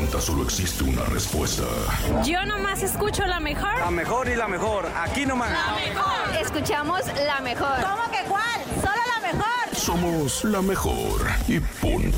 pregunta solo existe una respuesta. Yo nomás escucho la mejor. La mejor y la mejor. Aquí nomás. La mejor. Escuchamos la mejor. ¿Cómo que cuál? Solo la mejor. Somos la mejor y punto.